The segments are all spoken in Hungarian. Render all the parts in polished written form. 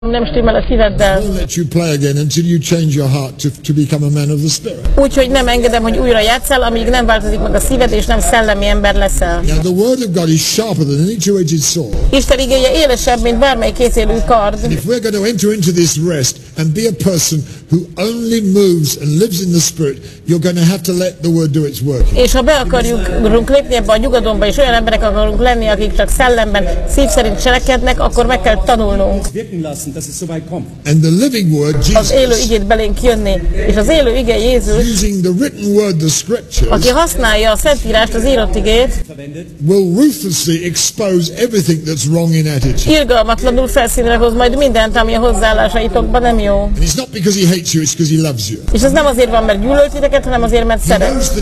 nem stimmel a szíveddel. Úgyhogy nem engedem, hogy újra játsszál, amíg nem változik meg a szíved, és nem szellemi ember leszel. Isten igéje élesebb, mint bármely kézélű kard. És ha be akarunk lépni ebbe a nyugalomba, és olyan emberek akarunk lenni, akik csak szellemben, szív szerint cselekednek, akkor meg kell tanulnunk. Az élő igét belénk jönni, és az élő ige Jézus, aki használja a Szentírást, az írott igét, irgalmatlanul felszínre hoz majd mindent, ami a hozzáállásaitokban nem jó. És ez nem azért van, mert gyűlölt titeket, hanem azért, mert szeret.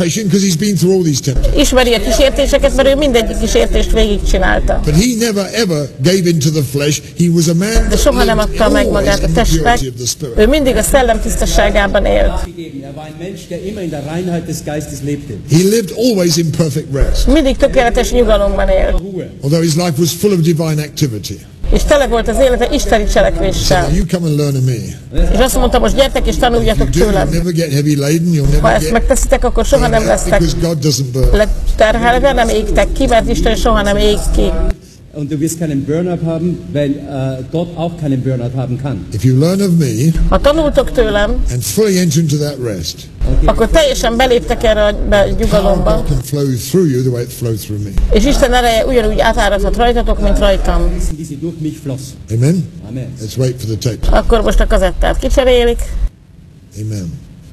Ismeri a kísértéseket, mert ő mindegyik kísértést végigcsinálta. De soha nem adta meg magát a testnek, ő mindig a szellem tisztaságában élt. Mindig tökéletes nyugalomban élt. És tele volt az élete isteni cselekvéssel. És azt mondta, most gyertek és tanuljatok tőlem. Ha ezt megteszitek, akkor soha nem lesztek leterhelve, nem égtek ki, mert Isten soha nem ég ki. Und du wirst keinen Burnout haben, weil Gott auch keinen Burnout haben kann. If you learn of me, ha tanultok tőlem, and fully enter into that rest, akkor teljesen beléptek erre a nyugalomba. És Isten ereje ugyanúgy átáradhat rajtatok, mint rajtam. Amen. Let's wait for the tape. Akkor most a kazettát kicserélik. Amen.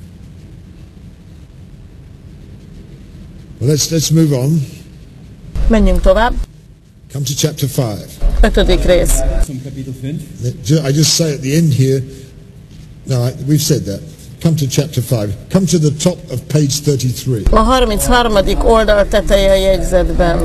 Well, let's move on. Menjünk tovább. Come to chapter 5. 5. rész. I just say at the end here, no, we've said that. Come to chapter 5. Come to the top of page 33. A 33. oldal teteje a jegyzetben.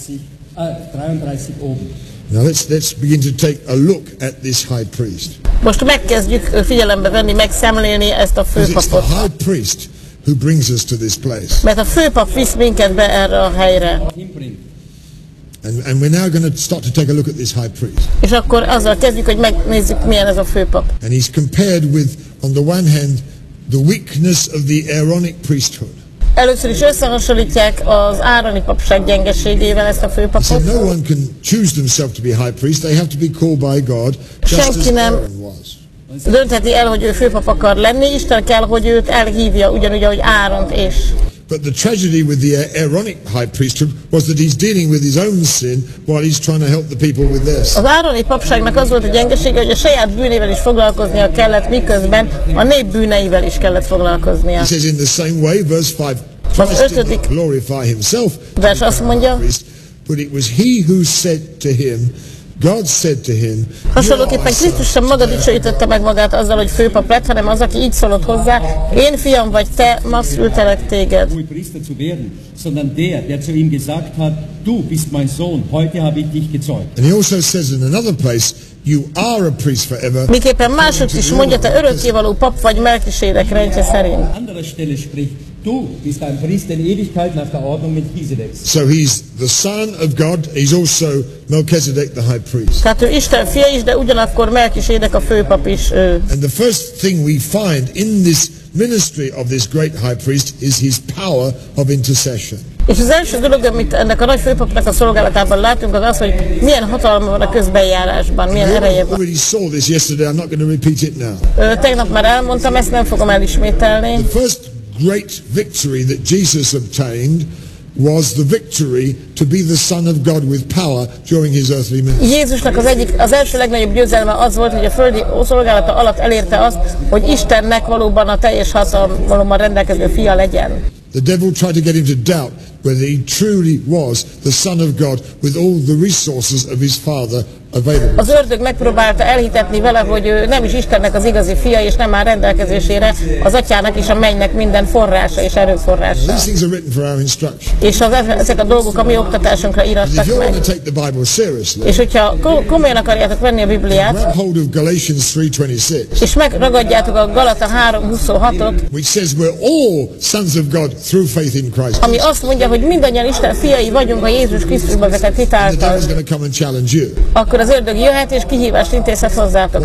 Now let's begin to take a look at this high priest. Most megkezdjük figyelembe venni, megszemlélni ezt a főpapot. It's the high priest who brings us to this place. Mert a főpap visz minket be erre a helyre. And we're now going to start to take a look at this high priest. És akkor azzal kezdjük, hogy megnézzük, milyen ez a főpap. And he's compared with, on the one hand, the weakness of the Aaronic priesthood. Először is összehasonlítják az Ároni papság gyengeségével ezt a főpapot. So no one can choose themselves to be high priest. They have to be called by God, just as Aaron was. Döntheti el, hogy ő főpap akar lenni, Isten kell, hogy őt elhívja, ugyanúgy, ahogy Áront is. But the tragedy with the Aaronic high priesthood was that he's dealing with his own sin while he's trying to help the people with theirs. Az Ároni papságnak az volt a gyengesége, hogy a saját bűnével is foglalkoznia kellett, miközben a nép bűneivel is kellett foglalkoznia. He says in the same way, verse 5, Christ did not glorify himself, vers azt mondja, but it was he who said to him, God said to him, hasonlóképpen Krisztus sem maga dicsőítette meg magát azzal, hogy főpap lett, hanem az, aki így szólott hozzá, én fiam vagy te, ma szültelek téged. Sondern der zu ihm gesagt hat, du bist mein Sohn, heute habe ich dich gezeugt. And he also says in another place, you are a priest forever. Miképpen mások is mondja, te örökkévaló pap vagy Melkisédek rendje szerint. Andere Stelle spricht, du bist ein Priester in Ewigkeit nach der Ordnung Melchisedeks. So he's the son of God, he's also Melchizedek the high priest. Tehát ő Isten fia is, de ugyanakkor Melkisédek a főpap is ő. And the first thing we find in this ministry of this great high priest is his power of intercession. És az első dolog, amit ennek a nagy főpapnak a szolgálatában látunk, az az, hogy milyen hatalma van a közbenjárásban, milyen ereje van. Tegnap már elmondtam, ezt nem fogom elismételni. The first great victory that Jesus obtained was the victory to be the Son of God with power during his earthly ministry. Jézusnak az első legnagyobb győzelme az volt, hogy a földi szolgálata alatt elérte azt, hogy Istennek valóban a teljes hatalommal rendelkező fia legyen. The devil tried to get him to doubt whether he truly was the Son of God with all the resources of his Father available. Az ördög megpróbálta elhitetni vele, hogy ő nem is Istennek az igazi fia, és nem áll rendelkezésére az atyának és a mennynek minden forrása és erőforrása. These things are written for our instruction. És ezek a dolgok a mi oktatásunkra írattak meg. És hogyha komolyan akarjátok venni a Bibliát, és megragadjátok a Galata 3:26-ot, ami azt mondja, hogy mindannyian Isten fiai vagyunk a Jézus Krisztusba vetett hit által, akkor akkor az ördög jöhet és kihívást intézhet hozzátok.